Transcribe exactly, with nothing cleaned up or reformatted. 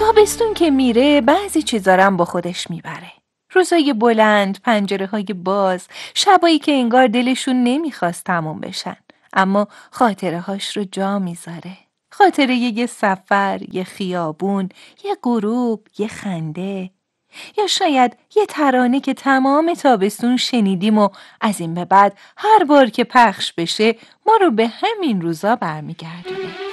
تابستون که میره بعضی چیزا رو هم با خودش میبره. روزای بلند، پنجره های باز، شبایی که انگار دلشون نمیخواست تموم بشن، اما خاطره هاش رو جا میذاره. خاطره یه سفر، یه خیابون، یه غروب، یه خنده، یا شاید یه ترانه که تمام تابستون شنیدیم و از این به بعد هر بار که پخش بشه ما رو به همین روزا برمیگردونه.